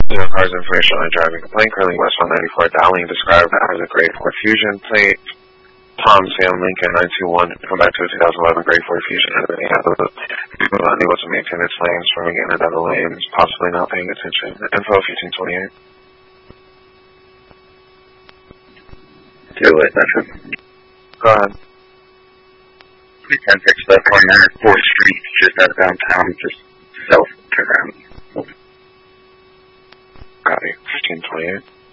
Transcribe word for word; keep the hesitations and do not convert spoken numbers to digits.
You know, cars information on a driving complaint. Currently West one ninety-four Dowling described as a grade four Fusion plate. Tom Sam Lincoln nine two one. Come back to a two thousand eleven grade four Fusion out of Minneapolis. People unable to maintain its lanes, swerving in and out of lanes, possibly not paying attention. Info fifteen twenty-eight. Do it, that's it. Go ahead. three ten six left one nine fourth Street, just out of downtown, just south turn around. Got it. fifteen twenty-eight.